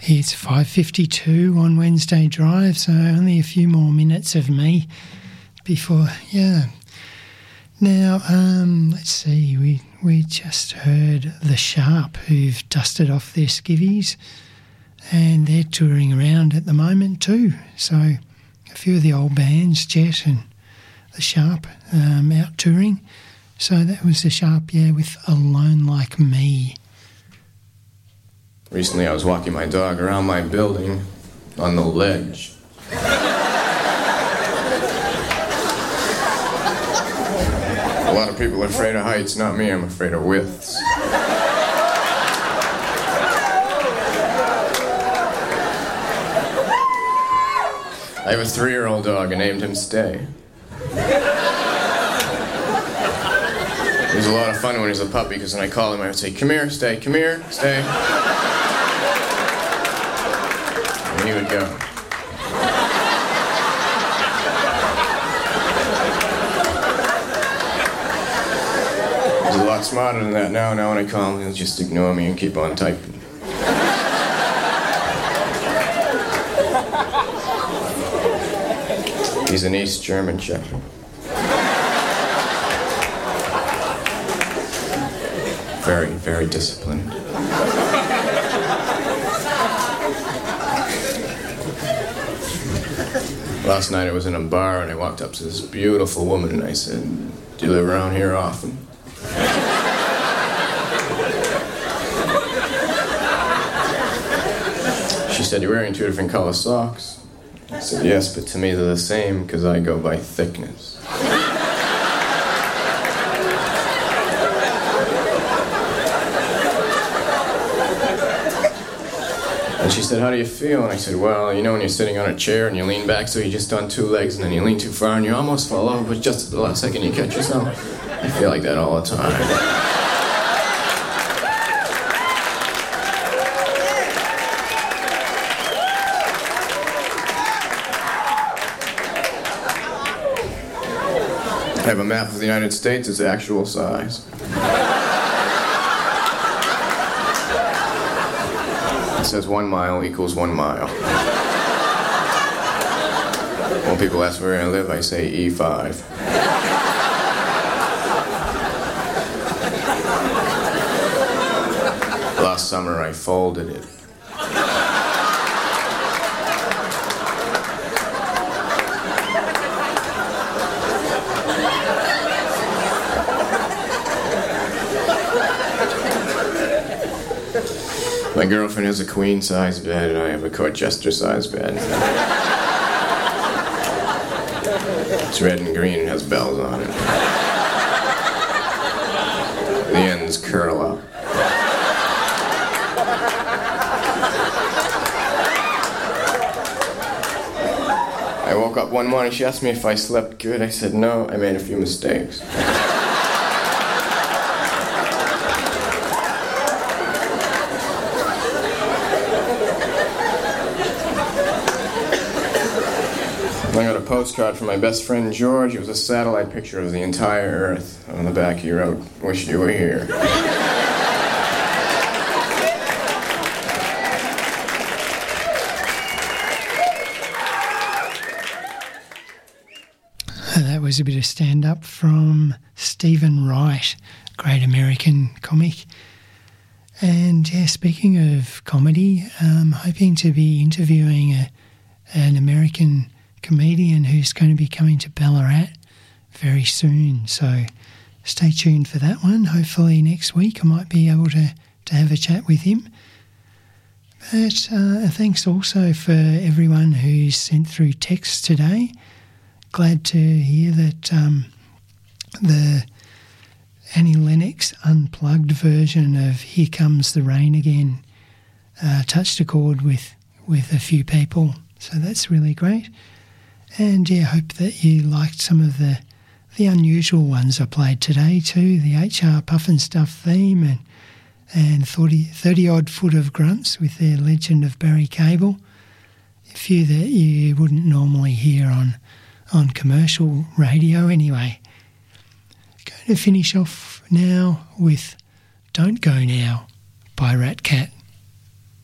It's 5:52 on Wednesday Drive, so only a few more minutes of me before, Now, let's see, we just heard The Sharp, who've dusted off their skivvies, and they're touring around at the moment too. So a few of the old bands, Jet and The Sharp, out touring. So that was The Sharp, with Alone Like Me. Recently I was walking my dog around my building on the ledge. A lot of people are afraid of heights, not me, I'm afraid of widths. I have a 3-year-old dog, I named him Stay. It was a lot of fun when he was a puppy, because when I called him, I would say, "Come here, Stay, come here, Stay." And he would go. He's a lot smarter than that now. Now when I call him, he'll just ignore me and keep on typing. He's an East German Shepherd. Very, very disciplined. Last night I was in a bar and I walked up to this beautiful woman and I said, "Do you live around here often?" She said, "You're wearing 2 different color socks." I said, "Yes, but to me they're the same because I go by thickness." And she said, "How do you feel?" And I said, "Well, you know when you're sitting on a chair and you lean back so you're just on 2 legs and then you lean too far and you almost fall over, but just at the last second you catch yourself. I feel like that all the time." I have a map of the United States, it's actual size. It says 1 mile equals 1 mile. When people ask where I live, I say E5. Last summer I folded it. My girlfriend has a queen-size bed, and I have a Colchester-size bed. It's red and green and has bells on it. The ends curl up. I woke up one morning, she asked me if I slept good. I said no, I made a few mistakes. I got a postcard from my best friend George. It was a satellite picture of the entire Earth. On the back he wrote, "Wish you were here." That was a bit of stand-up from Stephen Wright, great American comic. And speaking of comedy, I'm hoping to be interviewing an American comedian who's going to be coming to Ballarat very soon. So stay tuned for that one. Hopefully next week I might be able to have a chat with him. But thanks also for everyone who's sent through texts today. Glad to hear that the Annie Lennox unplugged version of Here Comes the Rain Again touched a chord with a few people. So that's really great. And hope that you liked some of the unusual ones I played today too. The HR Puffin Stuff theme and 30 odd foot of grunts with their Legend of Barry Cable. A few that you wouldn't normally hear on commercial radio anyway. Going to finish off now with Don't Go Now by Rat Cat.